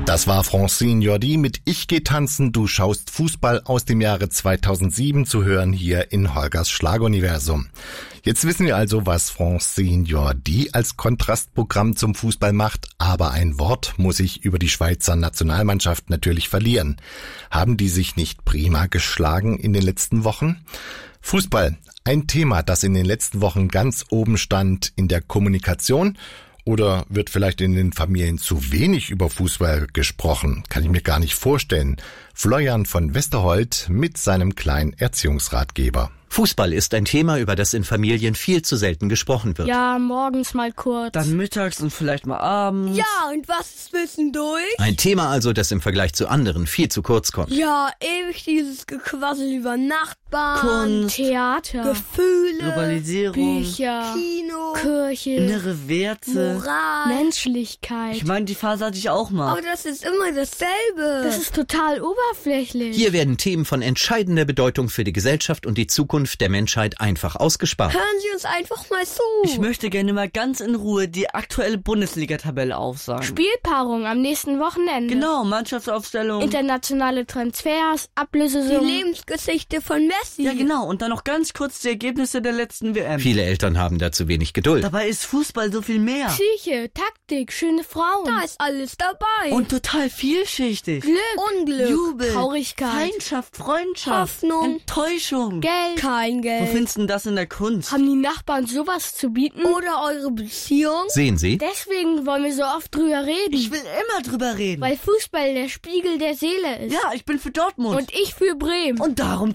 Das war Francine Jordi mit Ich geh tanzen, du schaust Fußball aus dem Jahre 2007 zu hören hier in Holgers Schlaguniversum. Jetzt wissen wir also, was Francine Jordi als Kontrastprogramm zum Fußball macht, aber ein Wort muss ich über die Schweizer Nationalmannschaft natürlich verlieren. Haben die sich nicht prima geschlagen in den letzten Wochen? Fußball, ein Thema, das in den letzten Wochen ganz oben stand in der Kommunikation. Oder wird vielleicht in den Familien zu wenig über Fußball gesprochen? Kann ich mir gar nicht vorstellen. Florian von Westerholt mit seinem kleinen Erziehungsratgeber. Fußball ist ein Thema, über das in Familien viel zu selten gesprochen wird. Ja, morgens mal kurz. Dann mittags und vielleicht mal abends. Ja, und was ist zwischendurch? Ein Thema also, das im Vergleich zu anderen viel zu kurz kommt. Ja, ewig dieses Gequassel über Nachbarn, Kunst, Theater, Gefühle, Globalisierung, Bücher, Kino, Kirche, innere Werte. Moral. Menschlichkeit. Ich meine, die Phase hatte ich auch mal. Aber das ist immer dasselbe. Das ist total oberflächlich. Hier werden Themen von entscheidender Bedeutung für die Gesellschaft und die Zukunft der Menschheit einfach ausgespart. Hören Sie uns einfach mal zu. Ich möchte gerne mal ganz in Ruhe die aktuelle Bundesliga-Tabelle aufsagen. Spielpaarung am nächsten Wochenende. Genau, Mannschaftsaufstellung. Internationale Transfers, Die Ablösesummen. Lebensgeschichte von Messi. Ja, genau. Und dann noch ganz kurz die Ergebnisse der letzten WM. Viele Eltern haben da zu wenig Geduld. Dabei ist Fußball so viel mehr. Psyche, Taktik, schöne Frauen. Da ist alles dabei. Und total vielschichtig. Glück, Unglück, Jubel, Traurigkeit, Feindschaft, Freundschaft, Hoffnung, Enttäuschung. Geld. kein Wo Geld. findest du denn das in der Kunst? Haben die Nachbarn sowas zu bieten? Oder eure Beziehung. Sehen Sie? Deswegen wollen wir so oft drüber reden. Ich will immer drüber reden. Weil Fußball der Spiegel der Seele ist. Ja, ich bin für Dortmund. Und ich für Bremen. Und darum